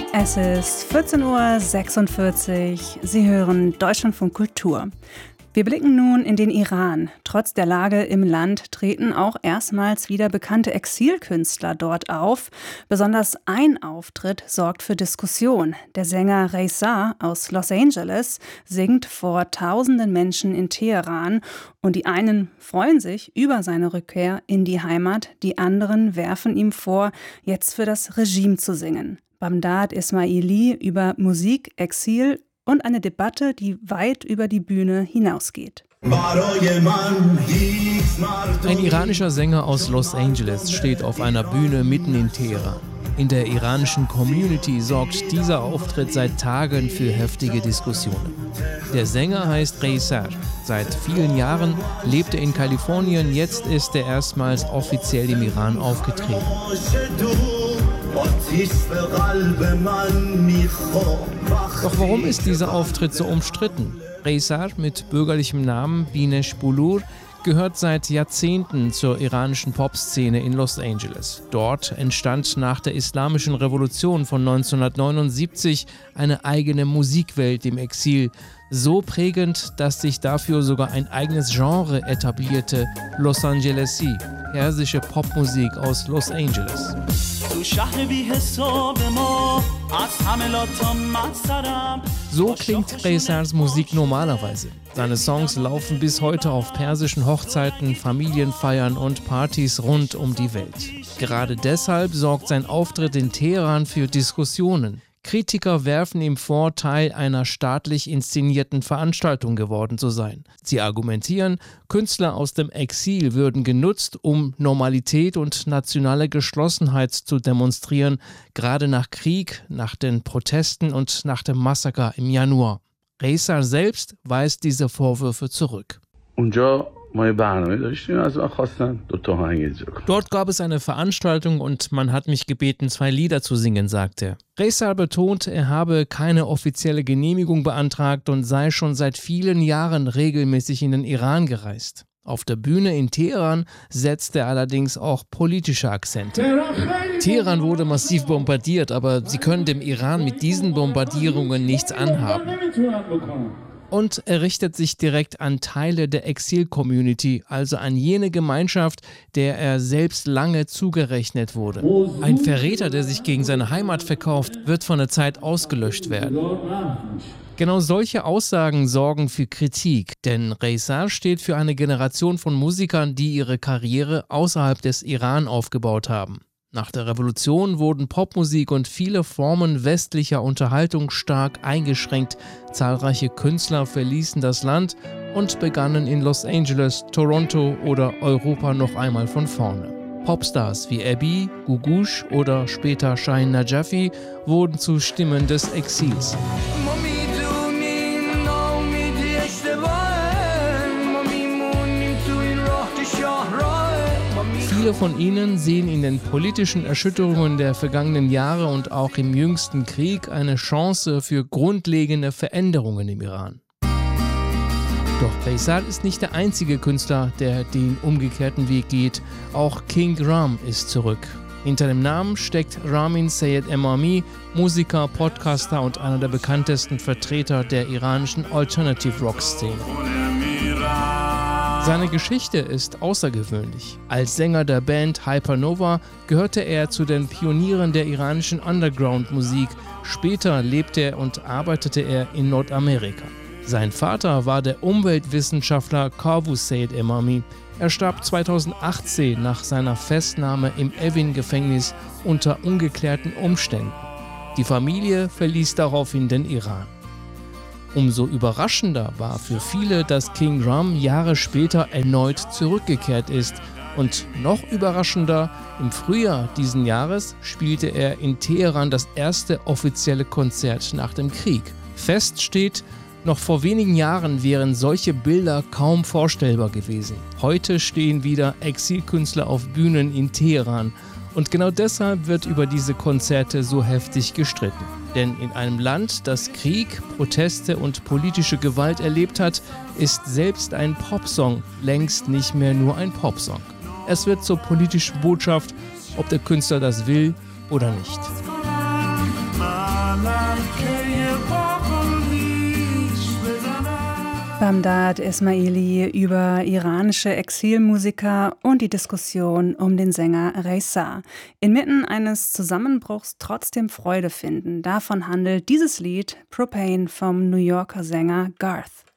Es ist 14:46 Uhr. Sie hören Deutschlandfunk Kultur. Wir blicken nun in den Iran. Trotz der Lage im Land treten auch erstmals wieder bekannte Exilkünstler dort auf. Besonders ein Auftritt sorgt für Diskussion. Der Sänger Reza aus Los Angeles singt vor tausenden Menschen in Teheran. Und die einen freuen sich über seine Rückkehr in die Heimat, die anderen werfen ihm vor, jetzt für das Regime zu singen. Bamdad Esmaili über Musik, Exil und eine Debatte, die weit über die Bühne hinausgeht. Ein iranischer Sänger aus Los Angeles steht auf einer Bühne mitten in Teheran. In der iranischen Community sorgt dieser Auftritt seit Tagen für heftige Diskussionen. Der Sänger heißt Reza. Seit vielen Jahren lebt er in Kalifornien, jetzt ist er erstmals offiziell im Iran aufgetreten. Doch warum ist dieser Auftritt so umstritten? Reza mit bürgerlichem Namen Binesh Bulur gehört seit Jahrzehnten zur iranischen Popszene in Los Angeles. Dort entstand nach der Islamischen Revolution von 1979 eine eigene Musikwelt im Exil, so prägend, dass sich dafür sogar ein eigenes Genre etablierte, Los Angelesi, persische Popmusik aus Los Angeles. So klingt Rezas Musik normalerweise. Seine Songs laufen bis heute auf persischen Hochzeiten, Familienfeiern und Partys rund um die Welt. Gerade deshalb sorgt sein Auftritt in Teheran für Diskussionen. Kritiker werfen ihm vor, Teil einer staatlich inszenierten Veranstaltung geworden zu sein. Sie argumentieren, Künstler aus dem Exil würden genutzt, um Normalität und nationale Geschlossenheit zu demonstrieren, gerade nach Krieg, nach den Protesten und nach dem Massaker im Januar. Reza selbst weist diese Vorwürfe zurück. Dort gab es eine Veranstaltung und man hat mich gebeten, 2 Lieder zu singen, sagt er. Reza betont, er habe keine offizielle Genehmigung beantragt und sei schon seit vielen Jahren regelmäßig in den Iran gereist. Auf der Bühne in Teheran setzt er allerdings auch politische Akzente. Teheran wurde massiv bombardiert, aber sie können dem Iran mit diesen Bombardierungen nichts anhaben. Und er richtet sich direkt an Teile der Exil-Community, also an jene Gemeinschaft, der er selbst lange zugerechnet wurde. Ein Verräter, der sich gegen seine Heimat verkauft, wird von der Zeit ausgelöscht werden. Genau solche Aussagen sorgen für Kritik, denn Reza steht für eine Generation von Musikern, die ihre Karriere außerhalb des Iran aufgebaut haben. Nach der Revolution wurden Popmusik und viele Formen westlicher Unterhaltung stark eingeschränkt. Zahlreiche Künstler verließen das Land und begannen in Los Angeles, Toronto oder Europa noch einmal von vorne. Popstars wie Abby, Gugush oder später Shahin Najafi wurden zu Stimmen des Exils. Viele von ihnen sehen in den politischen Erschütterungen der vergangenen Jahre und auch im jüngsten Krieg eine Chance für grundlegende Veränderungen im Iran. Doch Reza ist nicht der einzige Künstler, der den umgekehrten Weg geht. Auch King Ram ist zurück. Hinter dem Namen steckt Ramin Sayed Emami, Musiker, Podcaster und einer der bekanntesten Vertreter der iranischen Alternative-Rock-Szene. Seine Geschichte ist außergewöhnlich. Als Sänger der Band Hypernova gehörte er zu den Pionieren der iranischen Underground-Musik. Später lebte und arbeitete er in Nordamerika. Sein Vater war der Umweltwissenschaftler Kavus Sayed Emami. Er starb 2018 nach seiner Festnahme im Evin-Gefängnis unter ungeklärten Umständen. Die Familie verließ daraufhin den Iran. Umso überraschender war für viele, dass King Ram Jahre später erneut zurückgekehrt ist. Und noch überraschender, im Frühjahr diesen Jahres spielte er in Teheran das erste offizielle Konzert nach dem Krieg. Fest steht, noch vor wenigen Jahren wären solche Bilder kaum vorstellbar gewesen. Heute stehen wieder Exilkünstler auf Bühnen in Teheran. Und genau deshalb wird über diese Konzerte so heftig gestritten. Denn in einem Land, das Krieg, Proteste und politische Gewalt erlebt hat, ist selbst ein Popsong längst nicht mehr nur ein Popsong. Es wird zur politischen Botschaft, ob der Künstler das will oder nicht. Bamdad Esmaili über iranische Exilmusiker und die Diskussion um den Sänger Reza. Inmitten eines Zusammenbruchs trotzdem Freude finden. Davon handelt dieses Lied Propane vom New Yorker Sänger Garth.